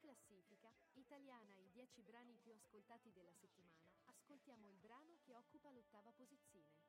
classifica, italiana i 10 brani più ascoltati della settimana, ascoltiamo il brano che occupa l'8ª posizione.